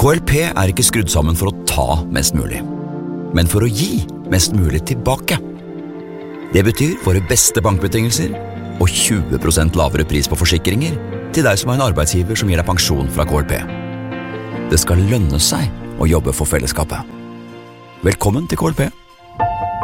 KLP er ikke skrudd sammen for å ta mest mulig, men for å gi mest mulig tilbake. Det betyr våre beste bankbetingelser og 20% lavere pris på forsikringer til deg som har en arbeidsgiver som gir deg pensjon fra KLP. Det skal lønne seg å jobbe for fellesskapet. Velkommen til KLP.